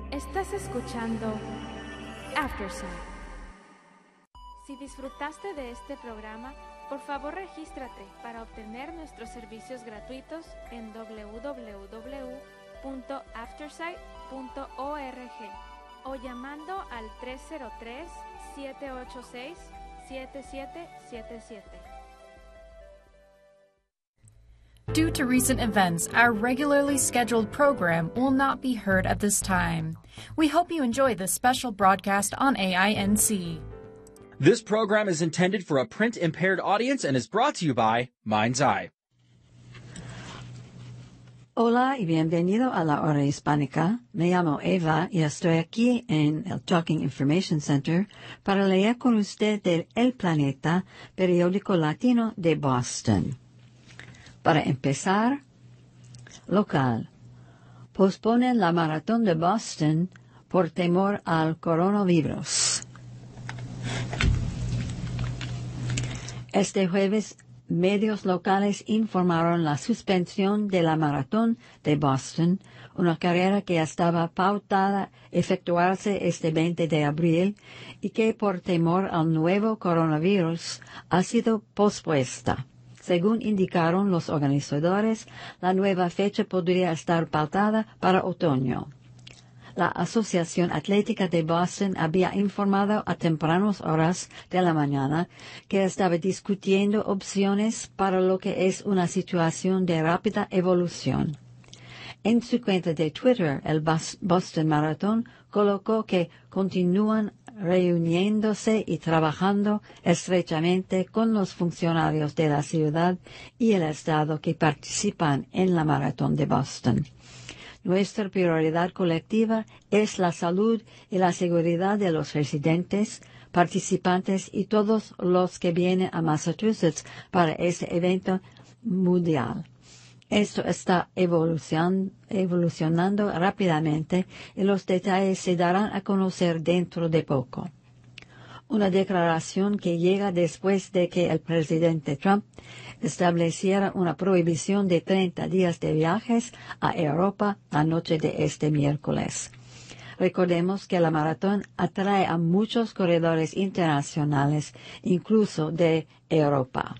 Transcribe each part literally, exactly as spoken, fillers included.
Estás escuchando Aftersight. Si disfrutaste de este programa, por favor regístrate para obtener nuestros servicios gratuitos en doble u doble u doble u punto aftersight punto org o llamando al tres cero tres, siete ocho seis, siete siete siete siete. Due to recent events, our regularly scheduled program will not be heard at this time. We hope you enjoy this special broadcast on A I N C. This program is intended for a print-impaired audience and is brought to you by Mind's Eye. Hola y bienvenido a la hora hispánica. Me llamo Eva y estoy aquí en el Talking Information Center para leer con usted del El Planeta, periódico latino de Boston. Para empezar, local. Posponen la maratón de Boston por temor al coronavirus. Este jueves, medios locales informaron la suspensión de la maratón de Boston, una carrera que estaba pautada efectuarse este veinte de abril y que por temor al nuevo coronavirus ha sido pospuesta. Según indicaron los organizadores, la nueva fecha podría estar pautada para otoño. La Asociación Atlética de Boston había informado a tempranas horas de la mañana que estaba discutiendo opciones para lo que es una situación de rápida evolución. En su cuenta de Twitter, el Boston Marathon colocó que continúan reuniéndose y trabajando estrechamente con los funcionarios de la ciudad y el estado que participan en la Maratón de Boston. Nuestra prioridad colectiva es la salud y la seguridad de los residentes, participantes y todos los que vienen a Massachusetts para este evento mundial. Esto está evolucion, evolucionando rápidamente y los detalles se darán a conocer dentro de poco. Una declaración que llega después de que el presidente Trump estableciera una prohibición de treinta días de viajes a Europa la noche de este miércoles. Recordemos que la maratón atrae a muchos corredores internacionales, incluso de Europa.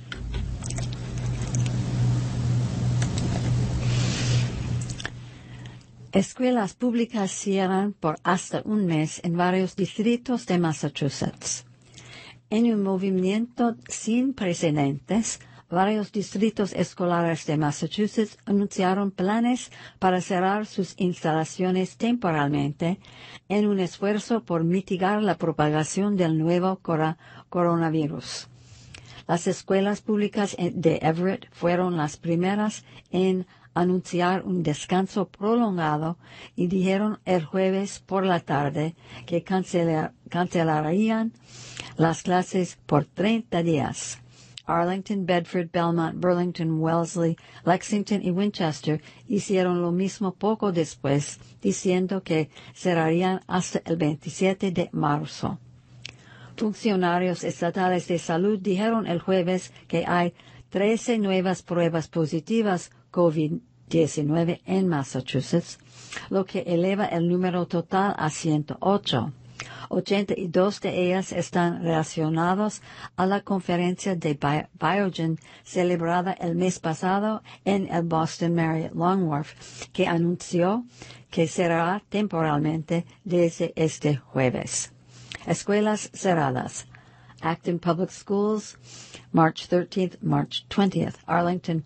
Escuelas públicas cierran por hasta un mes en varios distritos de Massachusetts. En un movimiento sin precedentes, varios distritos escolares de Massachusetts anunciaron planes para cerrar sus instalaciones temporalmente en un esfuerzo por mitigar la propagación del nuevo cora- coronavirus. Las escuelas públicas de Everett fueron las primeras en anunciar un descanso prolongado y dijeron el jueves por la tarde que cancelar, cancelarían las clases por treinta días. Arlington, Bedford, Belmont, Burlington, Wellesley, Lexington y Winchester hicieron lo mismo poco después, diciendo que cerrarían hasta el veintisiete de marzo. Funcionarios estatales de salud dijeron el jueves que hay trece nuevas pruebas positivas COVID diecinueve en Massachusetts, lo que eleva el número total a ciento ocho. ochenta y dos de ellas están relacionadas a la conferencia de Biogen celebrada el mes pasado en el Boston Marriott Long Wharf, que anunció que cerrará temporalmente desde este jueves. Escuelas cerradas. Acton Public Schools, March thirteenth, March twentieth. Arlington,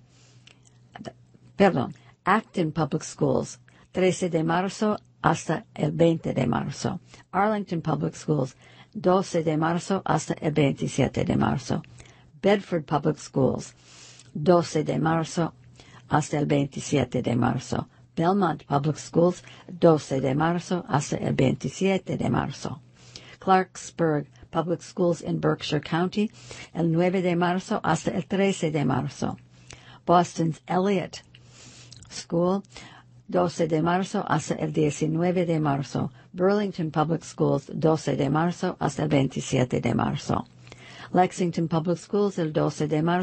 perdón, Acton Public Schools, trece de marzo hasta el veinte de marzo. Arlington Public Schools, doce de marzo hasta el veintisiete de marzo. Bedford Public Schools, doce de marzo hasta el veintisiete de marzo. Belmont Public Schools, doce de marzo hasta el veintisiete de marzo. Clarksburg Public Schools in Berkshire County, el nueve de marzo hasta el trece de marzo. Boston's Eliot School, doce de marzo hasta el diecinueve de marzo. Burlington Public Schools, doce de marzo hasta el veintisiete de marzo. Lexington Public Schools, el doce de marzo